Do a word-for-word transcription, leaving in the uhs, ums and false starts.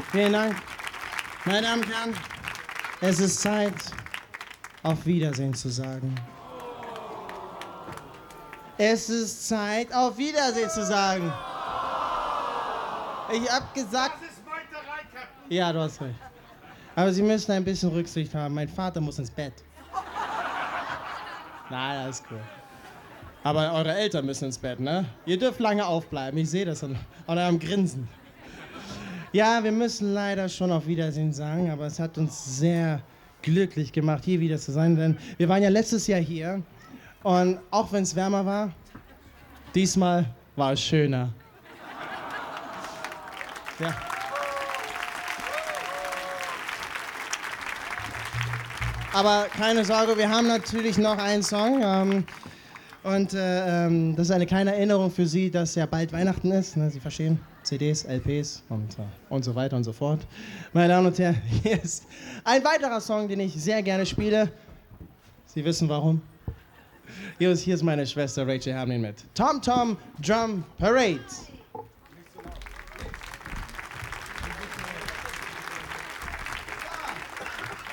Vielen Dank. Meine Damen und Herren, es ist Zeit, auf Wiedersehen zu sagen. Es ist Zeit, auf Wiedersehen zu sagen. Ich hab gesagt... Das ist Meuterei, Captain. Ja, du hast recht. Aber Sie müssen ein bisschen Rücksicht haben. Mein Vater muss ins Bett. Nein, alles cool. Aber eure Eltern müssen ins Bett, ne? Ihr dürft lange aufbleiben. Ich sehe das an, an eurem Grinsen. Ja, wir müssen leider schon auf Wiedersehen sagen, aber es hat uns sehr glücklich gemacht, hier wieder zu sein, denn wir waren ja letztes Jahr hier und auch wenn es wärmer war, diesmal war es schöner. Ja. Aber keine Sorge, wir haben natürlich noch einen Song. Ähm, und äh, ähm, das ist eine kleine Erinnerung für Sie, dass ja bald Weihnachten ist. Ne? Sie verstehen? C Ds, L Ps und, äh, und so weiter und so fort. Meine Damen und Herren, hier ist ein weiterer Song, den ich sehr gerne spiele. Sie wissen warum. Hier ist, hier ist meine Schwester Rachel Hamlin mit Tom Tom Drum Parade.